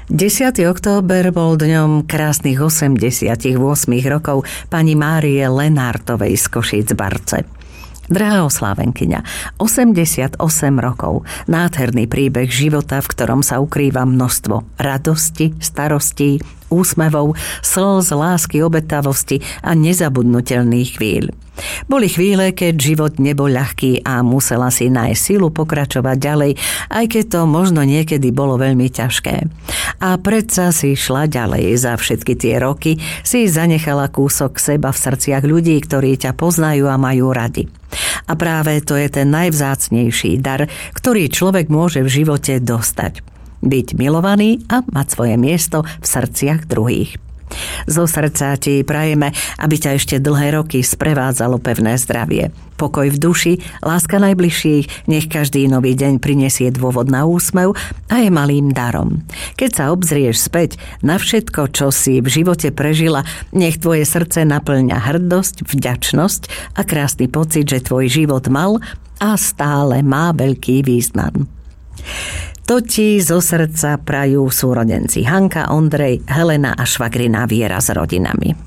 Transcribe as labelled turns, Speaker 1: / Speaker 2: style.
Speaker 1: 10. október bol dňom krásnych 88 rokov pani Márie Lenártovej z Košíc-Barce. Drahá oslávenkyňa, 88 rokov, nádherný príbeh života, v ktorom sa ukrýva množstvo radosti, starostí, úsmevov, slz, lásky, obetavosti a nezabudnutelných chvíľ. Boli chvíle, keď život nebol ľahký a musela si nájsť silu pokračovať ďalej, aj keď to možno niekedy bolo veľmi ťažké. A predsa si šla ďalej. Za všetky tie roky si zanechala kúsok seba v srdciach ľudí, ktorí ťa poznajú a majú radi. A práve to je ten najvzácnejší dar, ktorý človek môže v živote dostať. Byť milovaný a mať svoje miesto v srdciach druhých. Zo srdca ti prajeme, aby ťa ešte dlhé roky sprevádzalo pevné zdravie. Pokoj v duši, láska najbližších, nech každý nový deň prinesie dôvod na úsmev a je malým darom. Keď sa obzrieš späť na všetko, čo si v živote prežila, nech tvoje srdce naplňa hrdosť, vďačnosť a krásny pocit, že tvoj život mal a stále má veľký význam. To ti zo srdca prajú súrodenci Hanka, Ondrej, Helena a švagrina Viera s rodinami.